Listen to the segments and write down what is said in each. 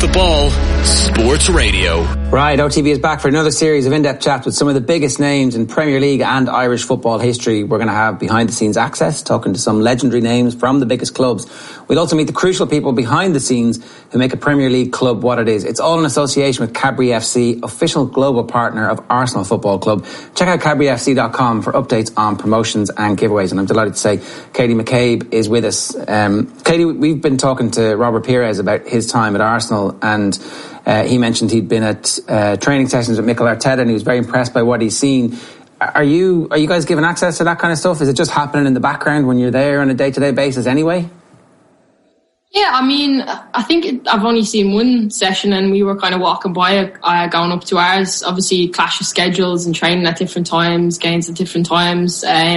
the Ball Sports Radio. Right, OTB is back for another series of in-depth chats with some of the biggest names in Premier League and Irish football history. We're going to have behind-the-scenes access, talking to some legendary names from the biggest clubs. We'll also meet the crucial people behind the scenes who make a Premier League club what it is. It's all in association with Cadbury FC, official global partner of Arsenal Football Club. Check out cadburyfc.com for updates on promotions and giveaways. And I'm delighted to say Katie McCabe is with us. Katie, we've been talking to Robert Pires about his time at Arsenal, and he mentioned he'd been at training sessions with Mikel Arteta and he was very impressed by what he's seen. Are you guys given access to that kind of stuff? Is it just happening in the background when you're there on a day-to-day basis anyway? Yeah, I mean, I think I've only seen one session and we were kind of walking by going up to ours. Obviously, clash of schedules and training at different times, games at different times,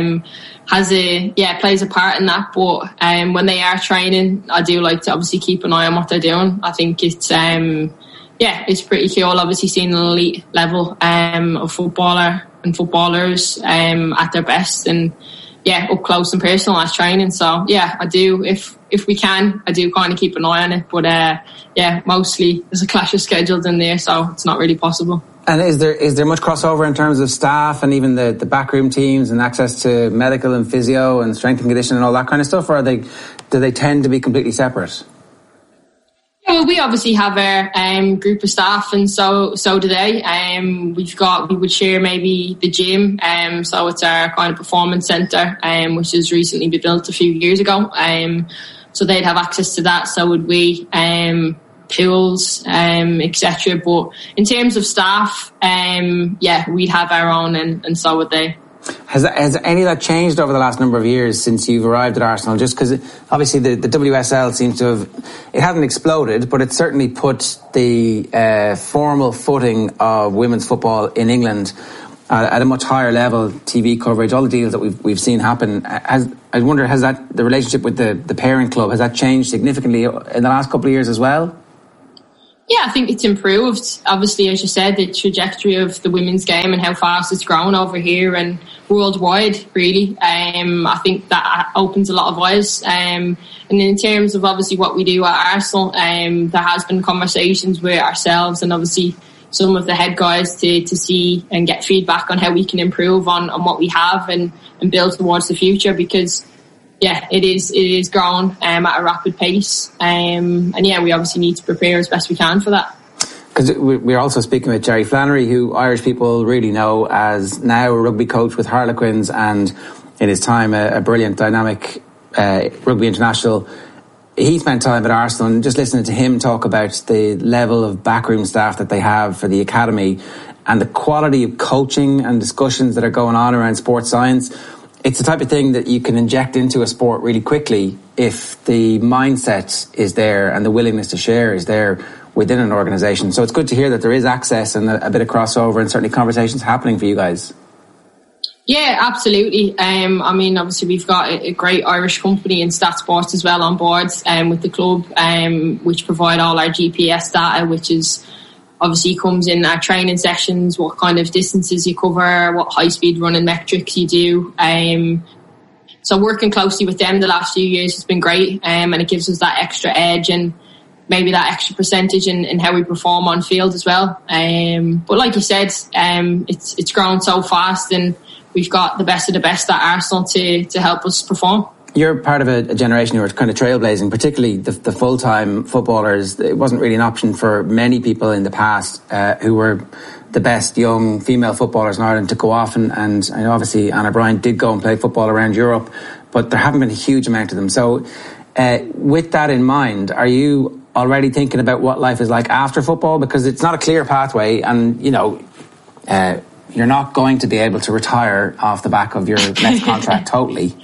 plays a part in that. But when they are training, I do like to obviously keep an eye on what they're doing. I think it's pretty cool, obviously seeing an elite level of footballers at their best and up close and personal as training. So yeah, I do, if we can, I do kind of keep an eye on it, but mostly there's a clash of schedules in there, so it's not really possible. And is there much crossover in terms of staff and even the backroom teams and access to medical and physio and strength and conditioning and all that kind of stuff, or do they tend to be completely separate? Yeah, well, we obviously have our group of staff, and so do they. We would share maybe the gym, so it's our kind of performance centre, which has recently been built a few years ago. So they'd have access to that, so would we. Pools, etc. But in terms of staff, we'd have our own, and so would they. Has any of that changed over the last number of years since you've arrived at Arsenal? Just because obviously the WSL seems to have, it hasn't exploded, but it certainly put the formal footing of women's football in England at a much higher level. TV coverage, all the deals that we've seen happen. I wonder, has the relationship with the parent club, has that changed significantly in the last couple of years as well? Yeah, I think it's improved. Obviously, as you said, the trajectory of the women's game and how fast it's grown over here and worldwide, really. I think that opens a lot of eyes. And in terms of obviously what we do at Arsenal, there has been conversations with ourselves and obviously some of the head guys to see and get feedback on how we can improve on what we have and build towards the future, because it is growing at a rapid pace, and we obviously need to prepare as best we can for that. Because we're also speaking with Gerry Flannery, who Irish people really know as now a rugby coach with Harlequins, and in his time a brilliant, dynamic rugby international. He spent time at Arsenal, and just listening to him talk about the level of backroom staff that they have for the academy and the quality of coaching and discussions that are going on around sports science. It's the type of thing that you can inject into a sport really quickly if the mindset is there and the willingness to share is there within an organisation. So it's good to hear that there is access and a bit of crossover and certainly conversations happening for you guys. Yeah, absolutely. I mean, obviously we've got a great Irish company in Stat Sports as well on board with the club, which provide all our GPS data, which is obviously comes in our training sessions, what kind of distances you cover, what high-speed running metrics you do. So working closely with them the last few years has been great, and it gives us that extra edge and maybe that extra percentage in how we perform on field as well. But like you said, it's grown so fast, and we've got the best of the best at Arsenal to help us perform. You're part of a generation who are kind of trailblazing, particularly the full-time footballers. It wasn't really an option for many people in the past who were the best young female footballers in Ireland to go off. And I know obviously Anna Bryant did go and play football around Europe, but there haven't been a huge amount of them. So with that in mind, are you already thinking about what life is like after football? Because it's not a clear pathway, and, you're not going to be able to retire off the back of your next contract totally.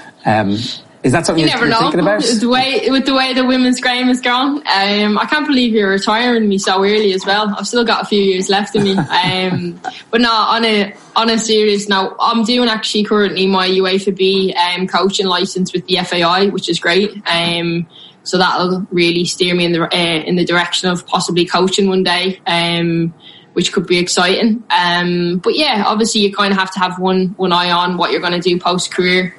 Is that something you're thinking about? With the way the women's game has gone, I can't believe you're retiring me so early as well. I've still got a few years left in me. But no, on a serious note, I'm doing actually currently my UEFA B coaching license with the FAI, which is great. So that'll really steer me in the direction of possibly coaching one day, which could be exciting. But yeah, obviously you kind of have to have one eye on what you're going to do post-career.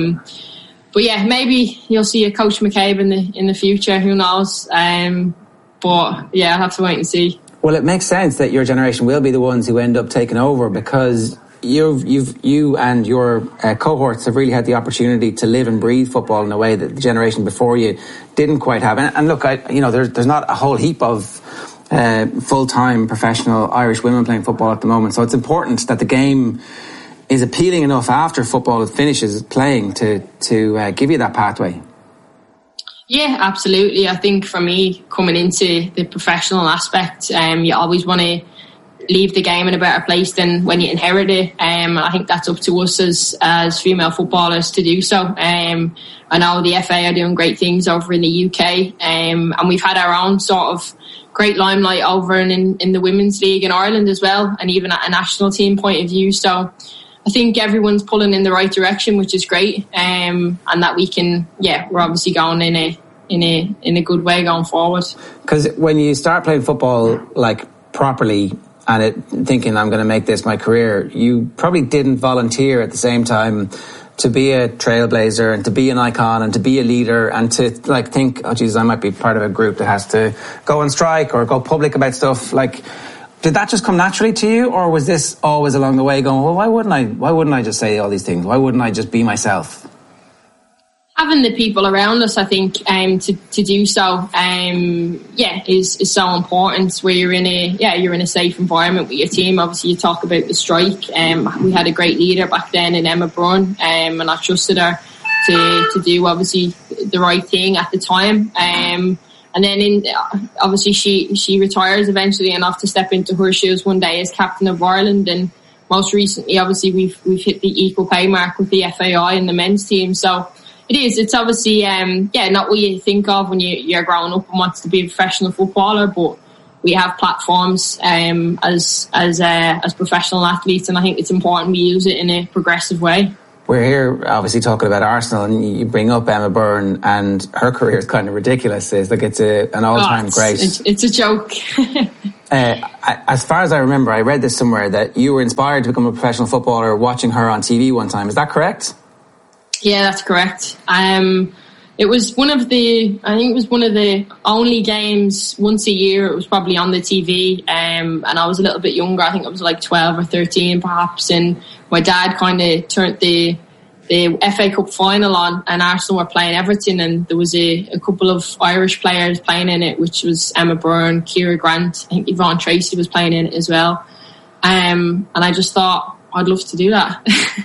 But yeah, maybe you'll see a Coach McCabe in the future. Who knows? But yeah, I'll have to wait and see. Well, it makes sense that your generation will be the ones who end up taking over, because you and your cohorts have really had the opportunity to live and breathe football in a way that the generation before you didn't quite have. And look, there's not a whole heap of full-time professional Irish women playing football at the moment. So it's important that the game is appealing enough after football finishes playing to give you that pathway. Yeah, absolutely. I think for me, coming into the professional aspect, you always want to leave the game in a better place than when you inherit it. I think that's up to us as female footballers to do so. I know the FA are doing great things over in the UK, and we've had our own sort of great limelight over in the Women's League in Ireland as well, and even at a national team point of view. So I think everyone's pulling in the right direction, which is great, and that we can, we're obviously going in a good way going forward. Because when you start playing football like properly and thinking I'm going to make this my career, you probably didn't volunteer at the same time to be a trailblazer and to be an icon and to be a leader and to like think, oh Jesus, I might be part of a group that has to go on strike or go public about stuff. Like, did that just come naturally to you, or was this always along the way going, well, why wouldn't I just say all these things? Why wouldn't I just be myself? Having the people around us, I think, to do so, is so important. Where you're in a safe environment with your team. Obviously, you talk about the strike. We had a great leader back then in Emma Byrne, and I trusted her to do obviously the right thing at the time. And then obviously she retires eventually, and I have to step into her shoes one day as captain of Ireland. And most recently, obviously, we've hit the equal pay mark with the FAI and the men's team. So. It's obviously, not what you think of when you're growing up and wants to be a professional footballer, but we have platforms, as professional athletes, and I think it's important we use it in a progressive way. We're here obviously talking about Arsenal, and you bring up Emma Byrne, and her career is kind of ridiculous. It's like it's an all-time great. It's a joke. As far as I remember, I read this somewhere that you were inspired to become a professional footballer watching her on TV one time. Is that correct? Yeah, that's correct. It was one of the only games once a year. It was probably on the TV, and I was a little bit younger. I think I was like 12 or 13 perhaps, and my dad kind of turned the FA Cup final on, and Arsenal were playing Everton, and there was a couple of Irish players playing in it, which was Emma Byrne, Ciara Grant, I think Yvonne Tracy was playing in it as well. And I just thought, I'd love to do that.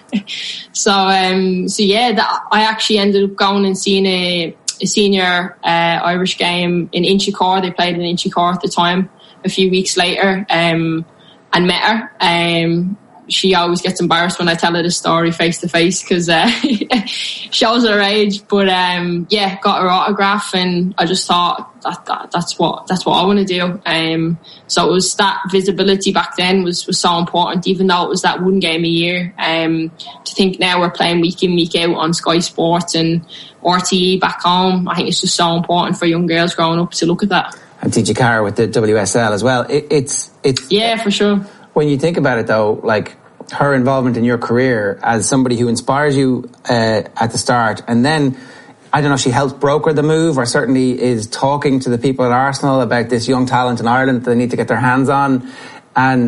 I actually ended up going and seeing a senior Irish game in Inchicore. They played in Inchicore at the time. A few weeks later, and met her. She always gets embarrassed when I tell her the story face to face because shows her age. But got her autograph, and I just thought that's what I want to do. So it was that visibility back then was so important, even though it was that one game a year. To think now we're playing week in, week out on Sky Sports and RTE back home, I think it's just so important for young girls growing up to look at that. And TG Carr with the WSL as well. It's yeah, for sure. When you think about it though, like her involvement in your career as somebody who inspires you at the start, and then I don't know, she helps broker the move, or certainly is talking to the people at Arsenal about this young talent in Ireland that they need to get their hands on, and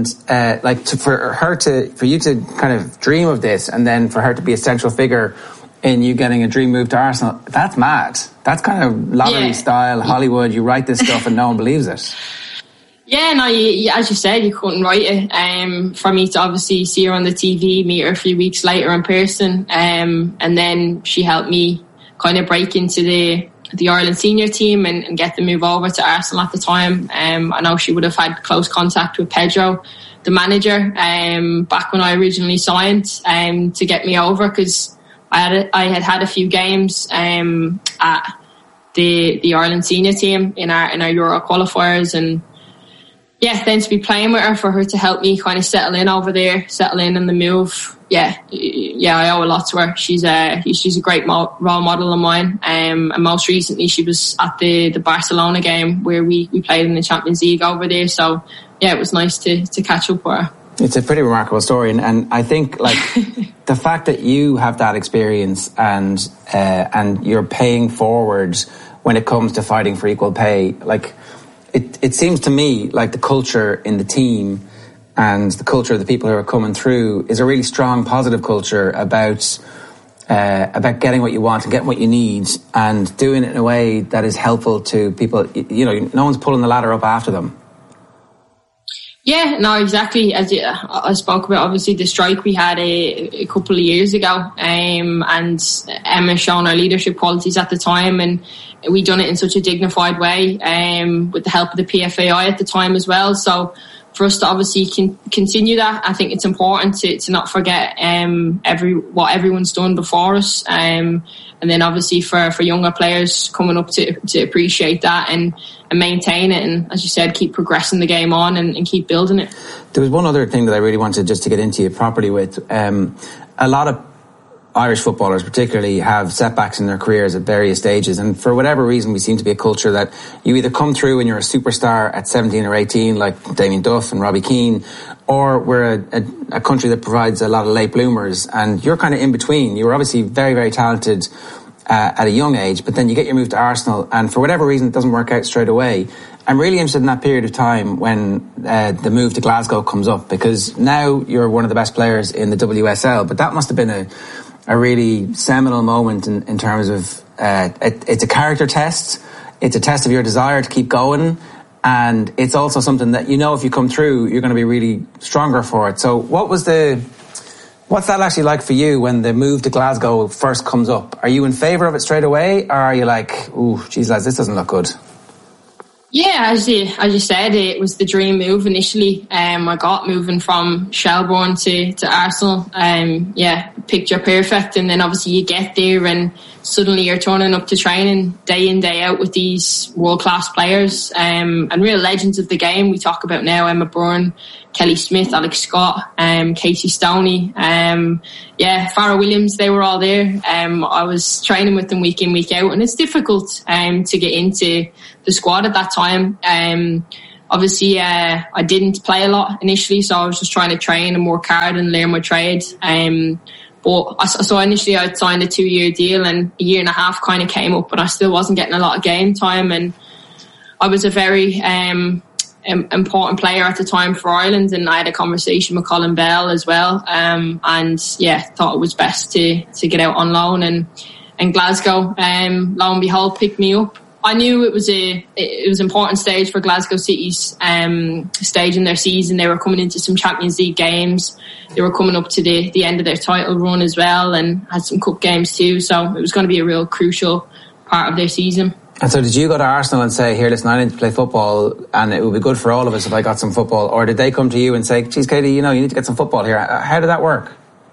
for you to kind of dream of this, and then for her to be a central figure in you getting a dream move to Arsenal, that's mad. That's kind of lottery style Hollywood. You write this stuff and no one believes it. Yeah, no, as you said, you couldn't write it. For me to obviously see her on the TV, meet her a few weeks later in person, and then she helped me kind of break into the Ireland senior team and get the move over to Arsenal at the time. I know she would have had close contact with Pedro, the manager, back when I originally signed, to get me over, because I had a few games at the Ireland senior team in our Euro qualifiers, and then to be playing with her, for her to help me kind of settle in over there, settle in the move. I owe a lot to her. She's a great role model of mine. And most recently, she was at the Barcelona game where we played in the Champions League over there. So it was nice to catch up with her. It's a pretty remarkable story, and I think like the fact that you have that experience and you're paying forward when it comes to fighting for equal pay, like it seems to me like the culture in the team and the culture of the people who are coming through is a really strong, positive culture about getting what you want and getting what you need and doing it in a way that is helpful to people. You know, no one's pulling the ladder up after them. Yeah, no, exactly. As I spoke about, obviously the strike we had a couple of years ago, and Emma shown our leadership qualities at the time, and we done it in such a dignified way, with the help of the PFAI at the time as well. So for us to obviously continue that, I think it's important to not forget what everyone's done before us, and then obviously for younger players coming up to appreciate that and maintain it, and as you said, keep progressing the game on and keep building it. There was one other thing that I really wanted just to get into you properly with. A lot of Irish footballers particularly have setbacks in their careers at various stages, and for whatever reason we seem to be a culture that you either come through and you're a superstar at 17 or 18 like Damien Duff and Robbie Keane, or we're a country that provides a lot of late bloomers, and you're kind of in between. You were obviously very, very talented at a young age, but then you get your move to Arsenal and for whatever reason it doesn't work out straight away. I'm really interested in that period of time when the move to Glasgow comes up, because now you're one of the best players in the WSL, but that must have been a really seminal moment in terms of it's a character test, it's a test of your desire to keep going, and it's also something that, you know, if you come through you're going to be really stronger for it. So what's that actually like for you when the move to Glasgow first comes up? Are you in favour of it straight away, or are you like, ooh, geez lads, this doesn't look good? Yeah, as you said, it was the dream move initially. I got moving from Shelbourne to Arsenal. Picture perfect. And then obviously you get there and suddenly you're turning up to training day in, day out with these world-class players and real legends of the game. We talk about now Emma Byrne, Kelly Smith, Alex Scott, Casey Stoney, Farrah Williams, they were all there. I was training with them week in, week out, and it's difficult to get into the squad at that time. Obviously, I didn't play a lot initially, so I was just trying to train and work hard and learn my trade. So initially I'd signed a 2-year deal, and a year and a half kind of came up, but I still wasn't getting a lot of game time, and I was a very important player at the time for Ireland, and I had a conversation with Colin Bell as well, thought it was best to get out on loan, and Glasgow, lo and behold, picked me up. I knew it was an important stage for Glasgow City's stage in their season. They were coming into some Champions League games. They were coming up to the end of their title run as well, and had some cup games too. So it was going to be a real crucial part of their season. And so did you go to Arsenal and say, here, listen, I need to play football and it would be good for all of us if I got some football? Or did they come to you and say, geez, Katie, you need to get some football here? How did that work?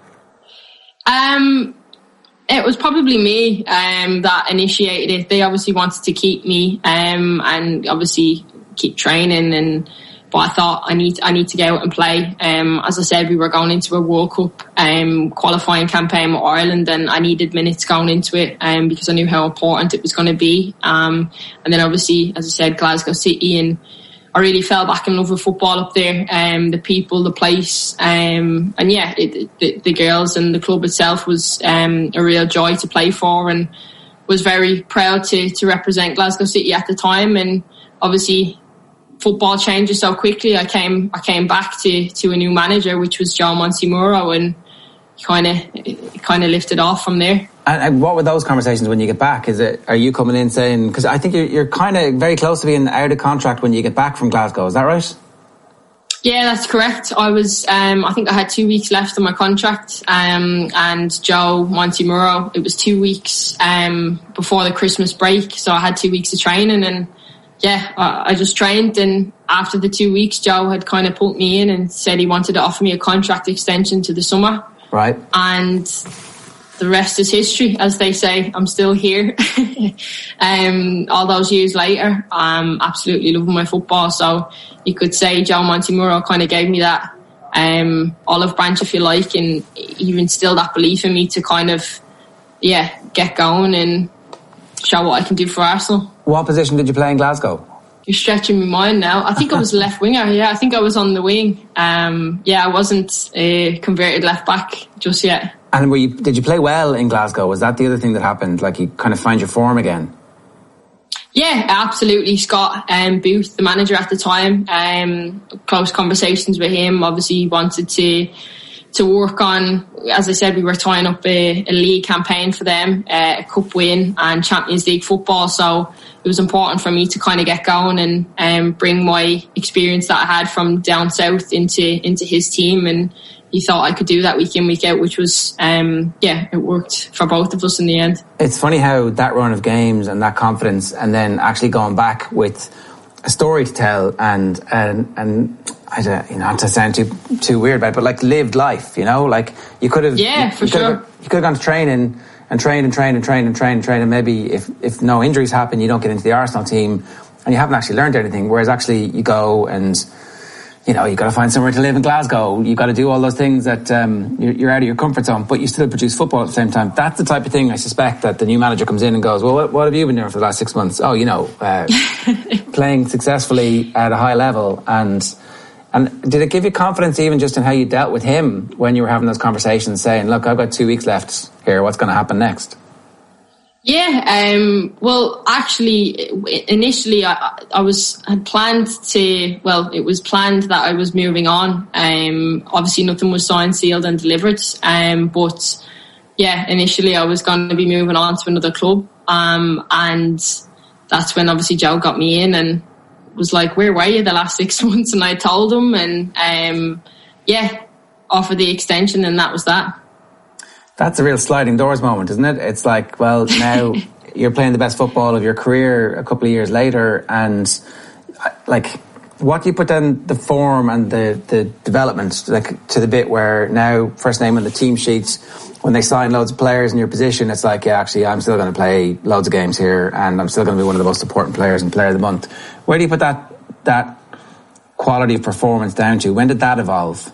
It was probably me that initiated it. They obviously wanted to keep me and obviously keep training, but I thought I need to go out and play. As I said, we were going into a World Cup qualifying campaign with Ireland, and I needed minutes going into it because I knew how important it was going to be. And then obviously, as I said, Glasgow City, and I really fell back in love with football up there. The people, the place, the girls and the club itself was a real joy to play for, and was very proud to represent Glasgow City at the time. And obviously, football changes so quickly. I came back to a new manager, which was Joe Montemuro, and kind of lifted off from there. And what were those conversations when you get back? Are you coming in saying, because I think you're kind of very close to being out of contract when you get back from Glasgow, is that right? Yeah, that's correct. I was, I think I had 2 weeks left on my contract, and Joe Montemuro, it was 2 weeks before the Christmas break, so I had 2 weeks of training, and I just trained, and after the 2 weeks, Joe had kind of pulled me in and said he wanted to offer me a contract extension to the summer. Right. And the rest is history, as they say. I'm still here. All those years later, I'm absolutely loving my football. So you could say Joe Montemuro kind of gave me that olive branch, if you like, and even instilled that belief in me to kind of, get going and show what I can do for Arsenal. What position did you play in Glasgow? You're stretching my mind now. I think I was a left winger. Yeah, I think I was on the wing. I wasn't a converted left back just yet. And did you play well in Glasgow? Was that the other thing that happened? Like you kind of find your form again? Yeah, absolutely. Scott Booth, the manager at the time, close conversations with him. Obviously, he wanted to work on, as I said, we were tying up a league campaign for them, a cup win and Champions League football. So it was important for me to kind of get going and bring my experience that I had from down south into his team. And he thought I could do that week in, week out, which was, it worked for both of us in the end. It's funny how that run of games and that confidence, and then actually going back with a story to tell and I don't, not to sound too weird about it, but like lived life, like you could have, you could have gone to training and trained, and maybe if no injuries happen, you don't get into the Arsenal team and you haven't actually learned anything. Whereas actually you go and, you've got to find somewhere to live in Glasgow. You've got to do all those things that you're out of your comfort zone, but you still produce football at the same time. That's the type of thing I suspect that the new manager comes in and goes, well, what have you been doing for the last 6 months? Oh, playing successfully at a high level. And did it give you confidence even just in how you dealt with him when you were having those conversations saying, look, I've got 2 weeks left here. What's going to happen next? Yeah, well, actually, initially it was planned that I was moving on. Obviously nothing was signed, sealed and delivered. But yeah, initially I was going to be moving on to another club. And that's when obviously Joe got me in and was like, where were you the last 6 months? And I told him and, offered the extension, and that was that. That's a real sliding doors moment, isn't it? It's like, well, now you're playing the best football of your career a couple of years later, and like, what do you put down the form and the development, like to the bit where now first name on the team sheets, when they sign loads of players in your position, it's like, yeah, actually, I'm still going to play loads of games here, and I'm still going to be one of the most important players and player of the month. Where do you put that quality of performance down to? When did that evolve?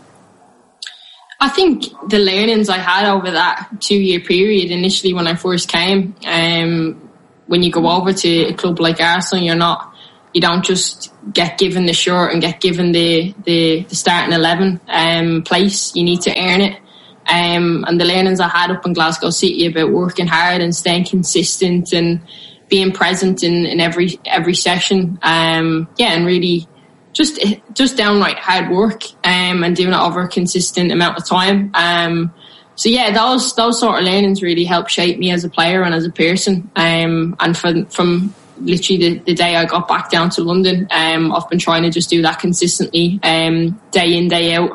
I think the learnings I had over that 2-year period, initially when I first came, when you go over to a club like Arsenal, you don't just get given the shirt and get given the starting 11 place. You need to earn it. And the learnings I had up in Glasgow City about working hard and staying consistent and being present in every session, and really just downright hard work and doing it over a consistent amount of time. Those sort of learnings really helped shape me as a player and as a person. And from literally the day I got back down to London, I've been trying to just do that consistently, day in, day out,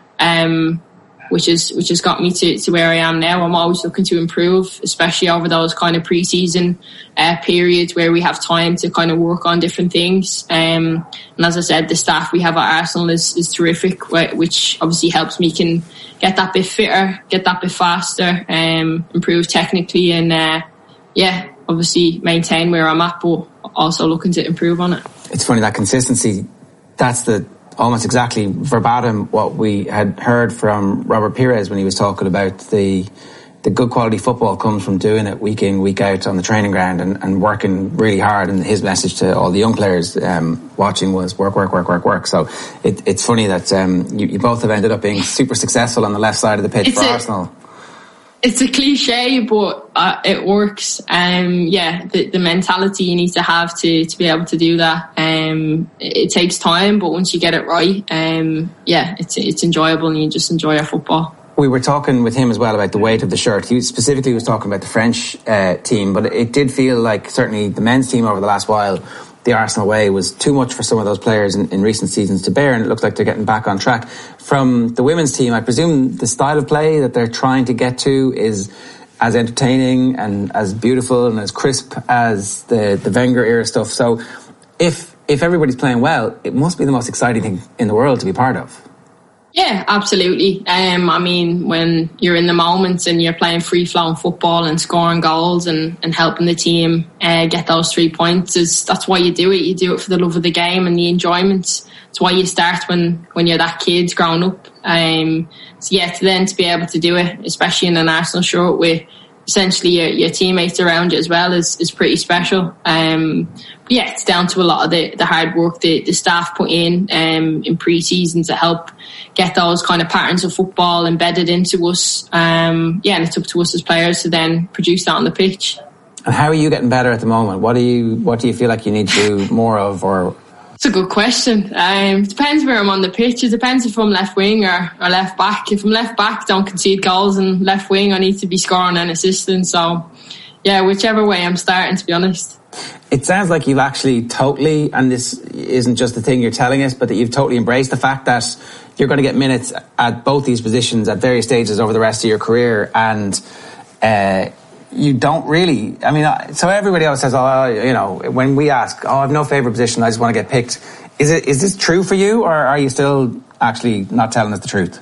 which has got me to where I am now. I'm always looking to improve, especially over those kind of pre-season periods where we have time to kind of work on different things. And as I said, the staff we have at Arsenal is terrific, which obviously helps me can get that bit fitter, get that bit faster, improve technically, and obviously maintain where I'm at, but also looking to improve on it. It's funny, that consistency, that's almost exactly verbatim what we had heard from Robert Pires when he was talking about the good quality football comes from doing it week in, week out on the training ground and working really hard. And his message to all the young players watching was work. So it's funny that you both have ended up being super successful on the left side of the pitch for Arsenal. It's a cliche, but it works. The mentality you need to have to be able to do that. It takes time, but once you get it right, it's enjoyable and you just enjoy your football. We were talking with him as well about the weight of the shirt. He specifically was talking about the French team, but it did feel like certainly the men's team over the last while, the Arsenal way was too much for some of those players in recent seasons to bear, and it looks like they're getting back on track. From the women's team, I presume the style of play that they're trying to get to is as entertaining and as beautiful and as crisp as the Wenger era stuff. So if everybody's playing well, it must be the most exciting thing in the world to be part of. Yeah, absolutely. When you're in the moment and you're playing free-flowing football and scoring goals and helping the team get those 3 points, that's why you do it. You do it for the love of the game and the enjoyment. It's why you start when you're that kid growing up. To be able to do it, especially in an Arsenal shirt with essentially your teammates around you as well, is pretty special. It's down to a lot of the hard work the staff put in pre-season to help get those kind of patterns of football embedded into us. And it's up to us as players to then produce that on the pitch. And how are you getting better at the moment? What do you feel like you need to do more of? Or it's a good question. It depends where I'm on the pitch. It depends if I'm left wing or left back. If I'm left back, don't concede goals, and left wing, I need to be scoring and assisting. So, yeah, whichever way I'm starting, to be honest. It sounds like you've actually totally, and this isn't just the thing you're telling us, but that you've totally embraced the fact that you're going to get minutes at both these positions at various stages over the rest of your career, and you don't really, I mean, so everybody else says, oh, you know, when we ask, oh, I have no favourite position, I just want to get picked. Is this true for you, or are you still actually not telling us the truth?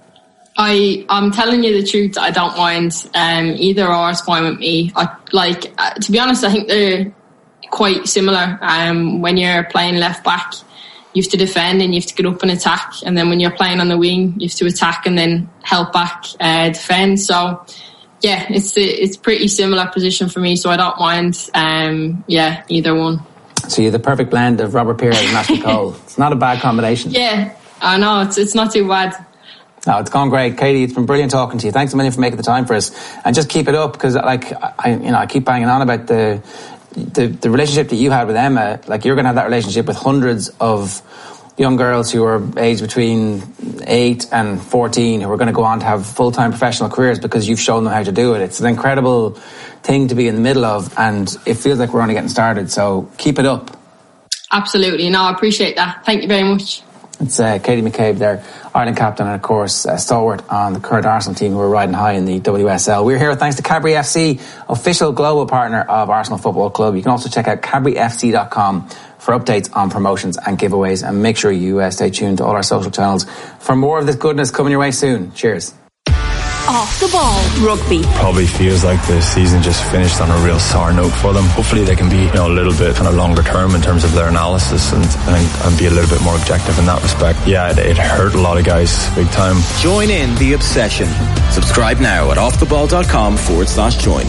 I'm telling you the truth. I don't mind. Either or is fine with me. To be honest, I think they're quite similar. When you're playing left back, you have to defend and you have to get up and attack. And then when you're playing on the wing, you have to attack and then help back, defend. So, yeah, it's pretty similar position for me. So I don't mind. Either one. So you're the perfect blend of Robert Pires and Ashley Cole. It's not a bad combination. Yeah, I know. It's not too bad. No, it's gone great, Katie. It's been brilliant talking to you. Thanks a million for making the time for us, and just keep it up, because I keep banging on about the relationship that you had with Emma. Like, you're going to have that relationship with hundreds of young girls who are aged between 8 and 14 who are going to go on to have full-time professional careers because you've shown them how to do it. It's an incredible thing to be in the middle of, and it feels like we're only getting started. So keep it up. Absolutely. No, I appreciate that. Thank you very much. It's Katie McCabe there, Ireland captain, and of course stalwart on the current Arsenal team who are riding high in the WSL. We're here thanks to Cadbury FC, official global partner of Arsenal Football Club. You can also check out cadburyfc.com for updates on promotions and giveaways, and make sure you stay tuned to all our social channels for more of this goodness coming your way soon. Cheers. Off the Ball Rugby. Probably feels like the season just finished on a real sour note for them. Hopefully they can be a little bit kind of longer term in terms of their analysis and be a little bit more objective in that respect. Yeah, it hurt a lot of guys big time. Join in the obsession. Subscribe now at offtheball.com/join.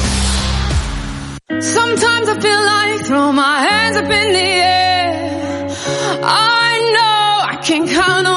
Sometimes I feel like throw my hands up in the air. I know I can count on